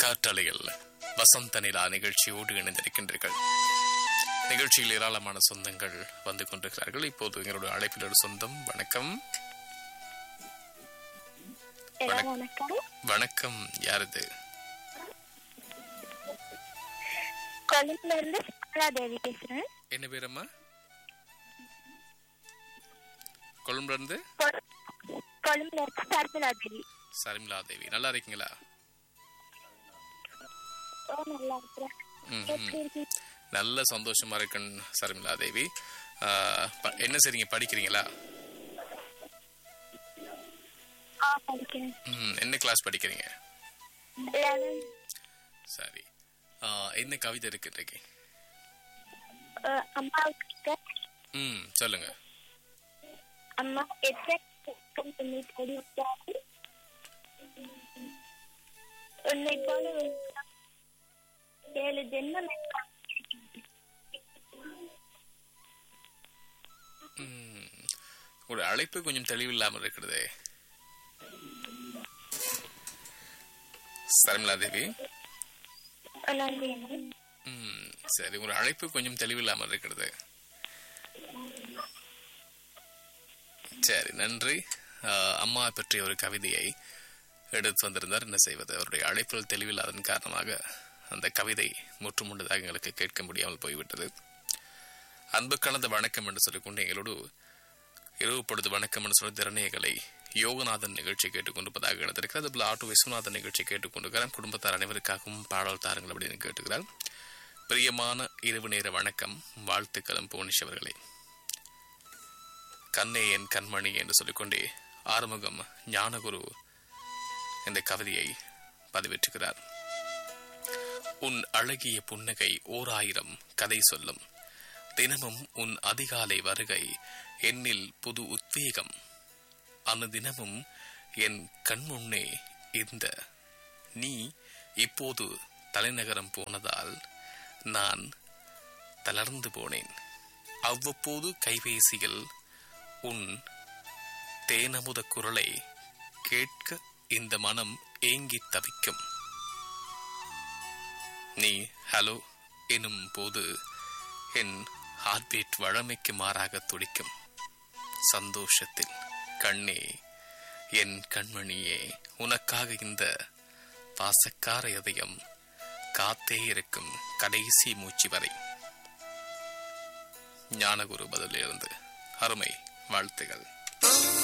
காற்றலையில் வசந்த நிலா நிகழ்ச்சியோடு இணைந்திருக்கின்றீர்கள். நிகழ்ச்சியில் ஏராளமான சொந்தங்கள் வந்து கொண்டிருக்கிறார்கள். இப்போது எங்களுடைய அழைப்பில் ஒரு சொந்தம். வணக்கம். வணக்கம். யாரது? கொழும்புல தேவி பேசுறேன். என்ன பேரம்மா? கொழும்புல இருந்து சர்மிளா தேவி. சர்மிளா தேவி, நல்லா இருக்கீங்களா? நல்லா இருக்கிறேன். நல்ல சந்தோஷமா இருக்கேன் சர்மிளா தேவி. என்ன செய்றீங்க, படிக்கிறீங்களா? படிக்கிறேன். என்ன கிளாஸ் படிக்கிறீங்க? சரி. என்ன கவிதை இருக்கு இன்றைக்கு? சொல்லுங்க. அம்மா உன்னை போல 7 ஜென்மம் ஒரு அழைப்பு கொஞ்சம் தெளிவில்லாமல் இருக்கிறதே சர்மிளா தேவி. சரி, ஒரு அழைப்பு கொஞ்சம் தெளிவில்லாமல் இருக்கிறது. சரி, நன்றி. அம்மா பற்றிய ஒரு கவிதையை எடுத்து வந்திருந்தார். என்ன செய்வது, அவருடைய அழைப்பில் தெளிவில்லாதன் காரணமாக அந்த கவிதை முற்றுமுண்டதாக எங்களுக்கு கேட்க முடியாமல் போய்விட்டது. அன்பு கலந்த வணக்கம் என்று சொல்லிக்கொண்டு எங்களோடு இரவு பொழுது வணக்கம் என்று சொல்லி திறனைகளை யோகநாதன் நிகழ்ச்சி கேட்டுக்கொண்டிருப்பதாக எடுத்திருக்கிறார். அதுபோல ஆட்டோ விஸ்வநாதன் நிகழ்ச்சி கேட்டுக்கொண்டிருக்கிறார். குடும்பத்தார் அனைவருக்காகவும் பாடல் தாருங்கள் அப்படின்னு கேட்டுக்கிறார். பிரியமான இரவு நேர வணக்கம், வாழ்த்துக்களும் போனிஷ் அவர்களே. கண்ணே என் கண்மணி என்று சொல்லிக்கொண்டே ஆறுமுகம் ஞானகுரு இந்த கவிதையை பதிவேற்றுகிறார். உன் அழகிய புன்னகை 1000 கதை சொல்லும், தினமும் உன் அதிகாலை வருகை என்னில் புது உத்வேகம், அனுதினமும் என் கண்முன்னே இந்த நீ இப்போது தலைநகரம் போனதால் நான் தளர்ந்து போனேன். அவ்வப்போது கைபேசியில் உன் தேனமுத குரலை கேட்க இந்த மனம் ஏங்கி தவிக்கும். நீ ஹலோ எனும் போது என் ஹார்ட்பீட் வழமைக்கு மாறாக துடிக்கும். சந்தோஷத்தில் கண்ணே என் கண்மணியே, உனக்காக இந்த பாசக்கார இதயம் காத்தே இருக்கும் கடைசி மூச்சு வரை. ஞானகுரு பதிலிருந்து அருமை வாழ்த்துகள்.